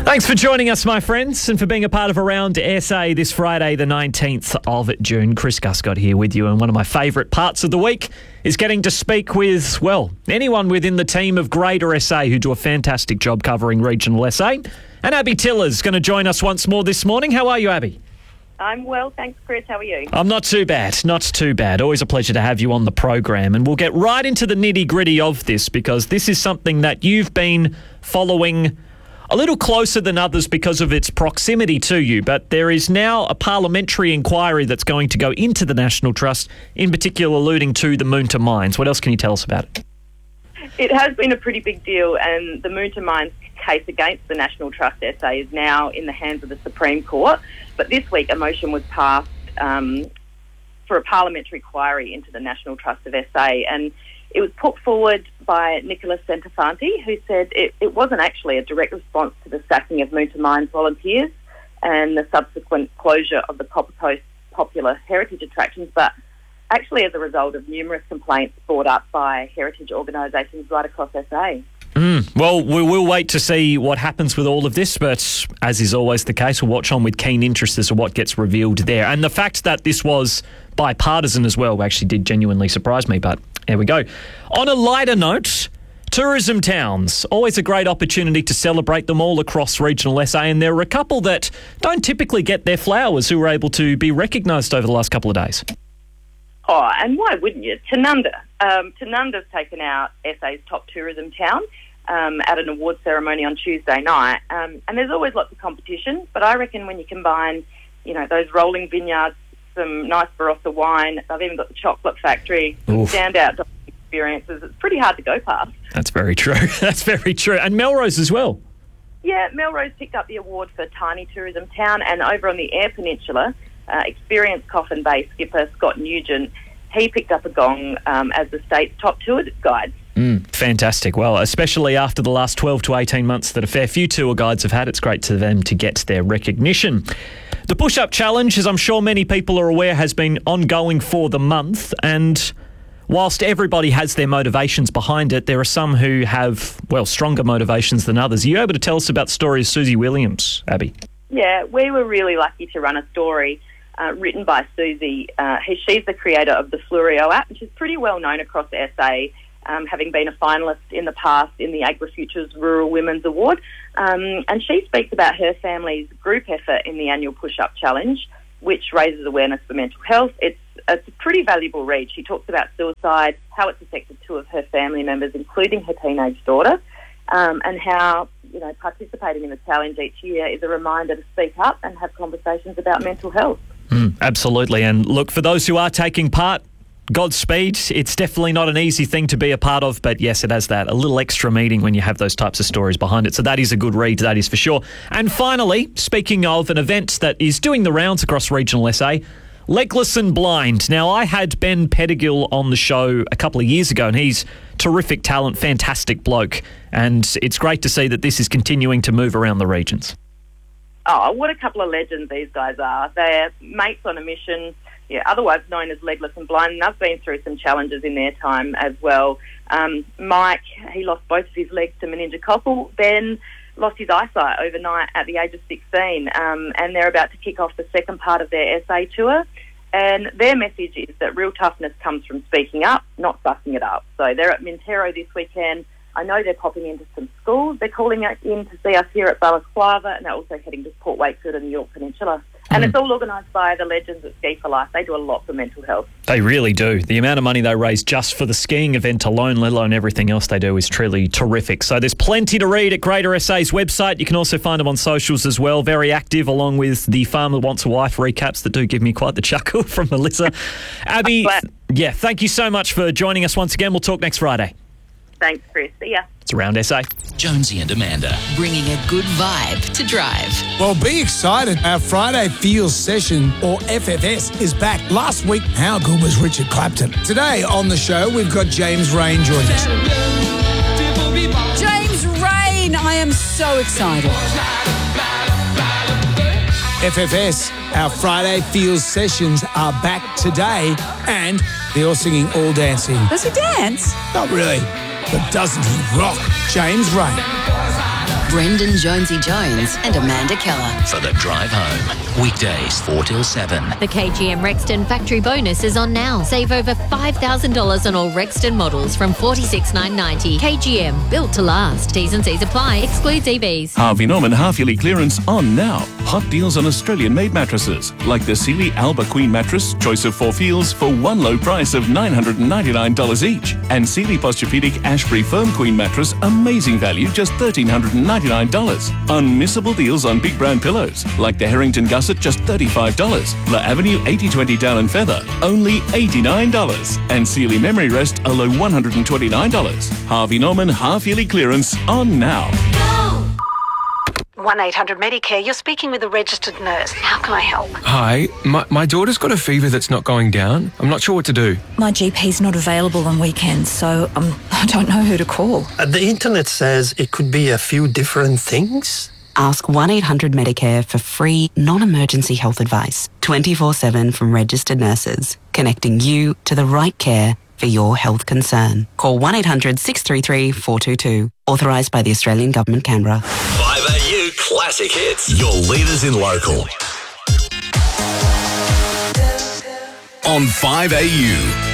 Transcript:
Thanks for joining us, my friends, and for being a part of Around SA this Friday, the 19th of June. Chris Guscott here with you, and one of my favourite parts of the week is getting to speak with, well, anyone within the team of Greater SA who do a fantastic job covering regional SA. And Abby Tiller's going to join us once more this morning. How are you, Abby? I'm well, thanks, Chris. How are you? I'm not too bad, not too bad. Always a pleasure to have you on the program. And we'll get right into the nitty-gritty of this, because this is something that you've been following a little closer than others because of its proximity to you. But there is now a parliamentary inquiry that's going to go into the National Trust, in particular alluding to the Moonta Mines. What else can you tell us about it? It has been a pretty big deal, and the Moonta Mines case against the National Trust SA is now in the hands of the Supreme Court. But this week a motion was passed for a parliamentary inquiry into the National Trust of SA, and it was put forward by Nicholas Centofanti, who said it wasn't actually a direct response to the sacking of Moonta Mines volunteers and the subsequent closure of the Copper Coast popular heritage attractions, but actually as a result of numerous complaints brought up by heritage organisations right across SA. Well, we will wait to see what happens with all of this, but as is always the case, we'll watch on with keen interest as to what gets revealed there. And the fact that this was bipartisan as well actually did genuinely surprise me, but there we go. On a lighter note, tourism towns, always a great opportunity to celebrate them all across regional SA, and there are a couple that don't typically get their flowers who were able to be recognised over the last couple of days. Oh, and why wouldn't you? Tanunda. Tanunda's taken out SA's top tourism town at an award ceremony on Tuesday night. And there's always lots of competition, but I reckon when you combine, those rolling vineyards, some nice Barossa wine, they've even got the chocolate factory, standout dining experiences, it's pretty hard to go past. That's very true. That's very true. And Melrose as well. Yeah, Melrose picked up the award for Tiny Tourism Town, and over on the Eyre Peninsula, experienced Coffin Bay skipper Scott Nugent, he picked up a gong as the state's top tour guide. Fantastic. Well, especially after the last 12 to 18 months that a fair few tour guides have had, it's great to them to get their recognition. The push-up challenge, as I'm sure many people are aware, has been ongoing for the month, and whilst everybody has their motivations behind it, there are some who have, stronger motivations than others. Are you able to tell us about the story of Susie Williams, Abby? Yeah, we were really lucky to run a story written by Susie. She's the creator of the Fluorio app, which is pretty well known across SA, having been a finalist in the past in the AgriFutures Rural Women's Award. And she speaks about her family's group effort in the annual Push-Up Challenge, which raises awareness for mental health. It's a pretty valuable read. She talks about suicide, how it's affected two of her family members, including her teenage daughter, and how participating in the challenge each year is a reminder to speak up and have conversations about mental health. Absolutely. And look, for those who are taking part, Godspeed. It's definitely not an easy thing to be a part of, but yes, it has that a little extra meaning when you have those types of stories behind it. So that is a good read, that is for sure. And finally, speaking of an event that is doing the rounds across regional SA, Legless and Blind. Now, I had Ben Pettigill on the show a couple of years ago, and he's terrific talent, fantastic bloke. And it's great to see that this is continuing to move around the regions. Oh, what a couple of legends these guys are. They're mates on a mission, otherwise known as Legless and Blind, and they've been through some challenges in their time as well. Mike, he lost both of his legs to meningococcal. Ben lost his eyesight overnight at the age of 16, and they're about to kick off the second part of their SA tour. And their message is that real toughness comes from speaking up, not sucking it up. So they're at Mintero this weekend. I know they're popping into some schools. They're calling in to see us here at Balaclava, and they're also heading to Port Wakefield and the York Peninsula. And it's all organised by the legends at Ski for Life. They do a lot for mental health. They really do. The amount of money they raise just for the skiing event alone, let alone everything else they do, is truly terrific. So there's plenty to read at Greater SA's website. You can also find them on socials as well. Very active, along with the Farmer Wants a Wife recaps that do give me quite the chuckle from Melissa. Abby, thank you so much for joining us once again. We'll talk next Friday. Thanks, Chris. See ya. It's Around SA. Jonesy and Amanda, bringing a good vibe to drive. Well, be excited. Our Friday Feels Session, or FFS, is back. Last week, how good was Richard Clapton? Today on the show, we've got James Rain joining us. James Rain, I am so excited. FFS, our Friday Feels Sessions are back today, and they're all singing, all dancing. Does he dance? Not really, but doesn't he rock? James Rain. Brendan Jonesy Jones and Amanda Keller. For the drive home. Weekdays 4 till 7. The KGM Rexton factory bonus is on now. Save over $5,000 on all Rexton models from $46,990. KGM, built to last. T's and C's apply. Excludes EVs. Harvey Norman half-yearly clearance on now. Hot deals on Australian-made mattresses, like the Sealy Alba Queen mattress, choice of 4 feels for one low price of $999 each. And Sealy Posturepedic Ashbury Firm Queen mattress, amazing value, just $1,399. Unmissable deals on big brand pillows, like the Harrington Gusset, just $35. La Avenue 8020 Down and Feather, only $89. And Sealy Memory Rest, a low $129. Harvey Norman half-yearly clearance on now. 1-800-MEDICARE, you're speaking with a registered nurse. How can I help? Hi, my daughter's got a fever that's not going down. I'm not sure what to do. My GP's not available on weekends, so I don't know who to call. The internet says it could be a few different things. Ask 1-800-MEDICARE for free, non-emergency health advice. 24/7 from registered nurses, connecting you to the right care for your health concern. Call 1-800-633-422. Authorised by the Australian Government, Canberra. 5AU Classic Hits. Your leaders in local. On 5AU.